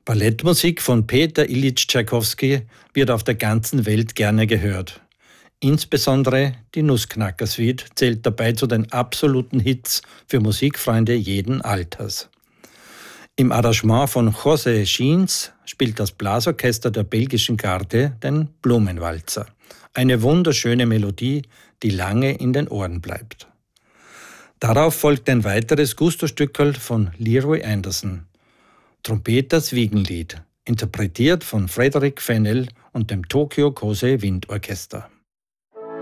Ballettmusik von Peter Iljitsch Tschaikowski wird auf der ganzen Welt gerne gehört. Insbesondere die Nussknacker-Suite zählt dabei zu den absoluten Hits für Musikfreunde jeden Alters. Im Arrangement von José Gins spielt das Blasorchester der belgischen Garde den Blumenwalzer. Eine wunderschöne Melodie, die lange in den Ohren bleibt. Darauf folgt ein weiteres Gusto-Stückerl von Leroy Anderson. Trompeters Wiegenlied, interpretiert von Frederick Fennell und dem Tokyo Kosei Windorchester.